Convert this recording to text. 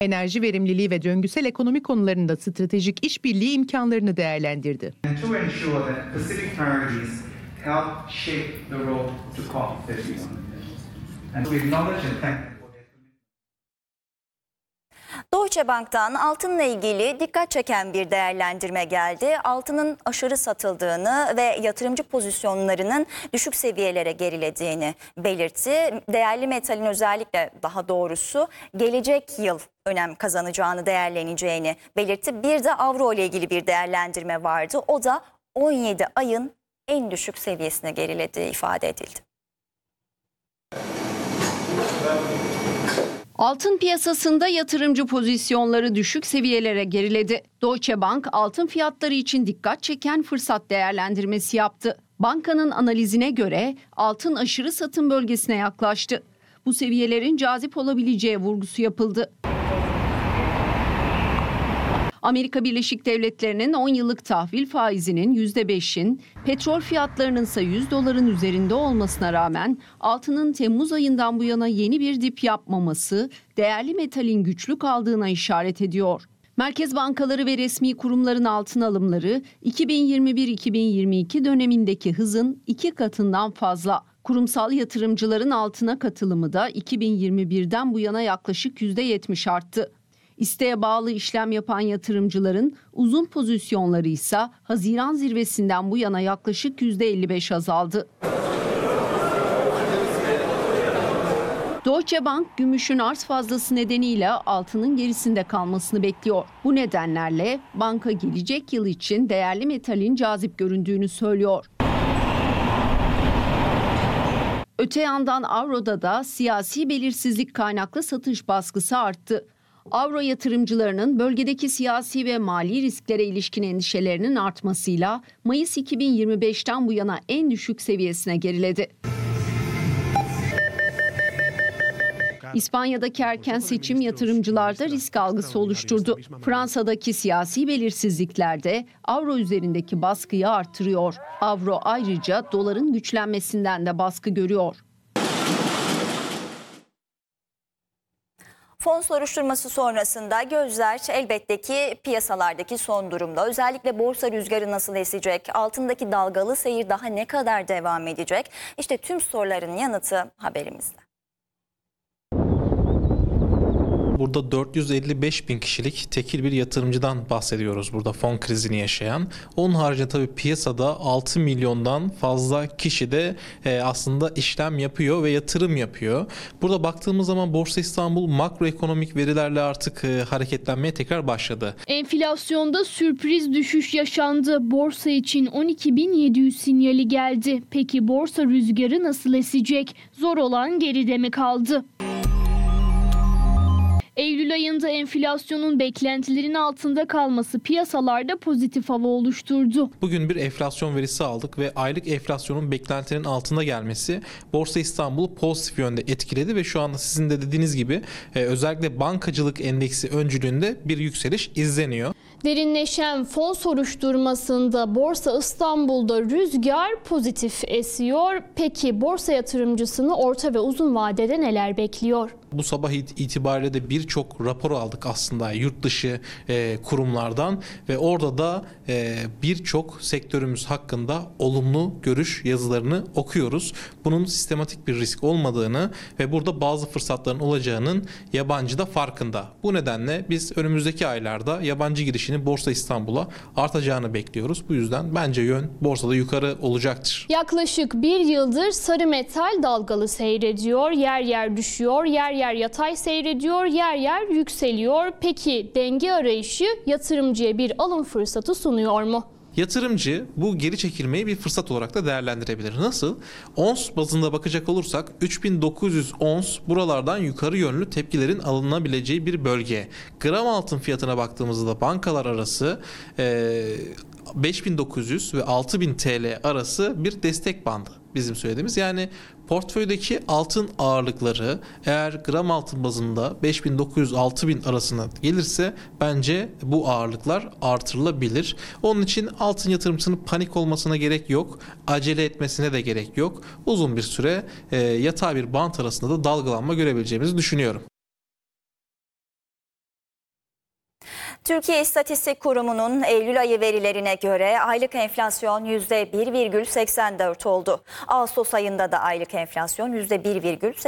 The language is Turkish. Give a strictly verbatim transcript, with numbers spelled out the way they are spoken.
Enerji verimliliği ve döngüsel ekonomi konularında stratejik işbirliği imkanlarını değerlendirdi. Deutsche Bank'tan altınla ilgili dikkat çeken bir değerlendirme geldi. Altının aşırı satıldığını ve yatırımcı pozisyonlarının düşük seviyelere gerilediğini belirtti. Değerli metalin özellikle daha doğrusu gelecek yıl önem kazanacağını, değerleneceğini belirtti. Bir de avro ile ilgili bir değerlendirme vardı. O da on yedi ayın en düşük seviyesine gerilediği ifade edildi. Altın piyasasında yatırımcı pozisyonları düşük seviyelere geriledi. Deutsche Bank altın fiyatları için dikkat çeken fırsat değerlendirmesi yaptı. Bankanın analizine göre altın aşırı satım bölgesine yaklaştı. Bu seviyelerin cazip olabileceği vurgusu yapıldı. Amerika Birleşik Devletleri'nin on yıllık tahvil faizinin yüzde beşin, petrol fiyatlarının ise yüz doların üzerinde olmasına rağmen altının Temmuz ayından bu yana yeni bir dip yapmaması değerli metalin güçlü kaldığına işaret ediyor. Merkez bankaları ve resmi kurumların altın alımları iki bin yirmi bir iki bin yirmi iki dönemindeki hızın iki katından fazla. Kurumsal yatırımcıların altına katılımı da iki bin yirmi birden bu yana yaklaşık yüzde yetmiş arttı. İsteğe bağlı işlem yapan yatırımcıların uzun pozisyonları ise Haziran zirvesinden bu yana yaklaşık yüzde elli beş azaldı. Deutsche Bank, gümüşün arz fazlası nedeniyle altının gerisinde kalmasını bekliyor. Bu nedenlerle banka gelecek yıl için değerli metalin cazip göründüğünü söylüyor. Öte yandan avroda da siyasi belirsizlik kaynaklı satış baskısı arttı. Avro yatırımcılarının bölgedeki siyasi ve mali risklere ilişkin endişelerinin artmasıyla Mayıs iki bin yirmi beşten bu yana en düşük seviyesine geriledi. İspanya'daki erken seçim yatırımcılarda risk algısı oluşturdu. Fransa'daki siyasi belirsizlikler de avro üzerindeki baskıyı artırıyor. Avro ayrıca doların güçlenmesinden de baskı görüyor. Fon soruşturması sonrasında gözler elbette ki piyasalardaki son durumda. Özellikle borsa rüzgarı nasıl esecek? Altındaki dalgalı seyir daha ne kadar devam edecek? İşte tüm soruların yanıtı haberimizde. Burada dört yüz elli beş bin kişilik tekil bir yatırımcıdan bahsediyoruz burada fon krizini yaşayan. Onun haricinde tabii piyasada altı milyondan fazla kişi de e, aslında işlem yapıyor ve yatırım yapıyor. Burada baktığımız zaman Borsa İstanbul makroekonomik verilerle artık e, hareketlenmeye tekrar başladı. Enflasyonda sürpriz düşüş yaşandı. Borsa için on iki bin yedi yüz sinyali geldi. Peki borsa rüzgarı nasıl esecek? Zor olan geride mi kaldı? Eylül ayında enflasyonun beklentilerin altında kalması piyasalarda pozitif hava oluşturdu. Bugün bir enflasyon verisi aldık ve aylık enflasyonun beklentilerin altında gelmesi Borsa İstanbul'u pozitif yönde etkiledi ve şu anda sizin de dediğiniz gibi özellikle bankacılık endeksi öncülüğünde bir yükseliş izleniyor. Derinleşen fon soruşturmasında Borsa İstanbul'da rüzgar pozitif esiyor. Peki borsa yatırımcısını orta ve uzun vadede neler bekliyor? Bu sabah itibariyle de birçok rapor aldık aslında yurt dışı e, kurumlardan ve orada da e, birçok sektörümüz hakkında olumlu görüş yazılarını okuyoruz. Bunun sistematik bir risk olmadığını ve burada bazı fırsatların olacağının yabancı da farkında. Bu nedenle biz önümüzdeki aylarda yabancı girişini Borsa İstanbul'a artacağını bekliyoruz. Bu yüzden bence yön borsada yukarı olacaktır. Yaklaşık bir yıldır sarı metal dalgalı seyrediyor, yer yer düşüyor, yer yer yatay seyrediyor, yer yer yükseliyor. Peki denge arayışı yatırımcıya bir alım fırsatı sunuyor mu? Yatırımcı bu geri çekilmeyi bir fırsat olarak da değerlendirebilir. Nasıl? Ons bazında bakacak olursak üç bin dokuz yüz ons buralardan yukarı yönlü tepkilerin alınabileceği bir bölge. Gram altın fiyatına baktığımızda bankalar arası e, beş bin dokuz yüz ve altı bin T L arası bir destek bandı bizim söylediğimiz. Yani portföydeki altın ağırlıkları eğer gram altın bazında beş bin dokuz yüz altı bin arasına gelirse bence bu ağırlıklar artırılabilir. Onun için altın yatırımcısının panik olmasına gerek yok. Acele etmesine de gerek yok. Uzun bir süre e, yatay bir bant arasında da dalgalanma görebileceğimizi düşünüyorum. Türkiye İstatistik Kurumu'nun Eylül ayı verilerine göre aylık enflasyon yüzde bir virgül seksen dört oldu. Ağustos ayında da aylık enflasyon yüzde bir virgül seksen dört.